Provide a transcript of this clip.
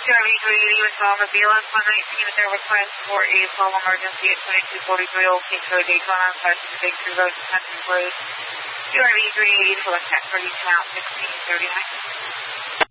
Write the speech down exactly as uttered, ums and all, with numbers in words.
R V three eighty with Automobile one nineteen with their request for a call emergency at twenty-two forty-three Old King Road, Daytona, South Victory Road, Huntington Road. Q R V three eighty, select tax ready to mount sixteen thirty-nine.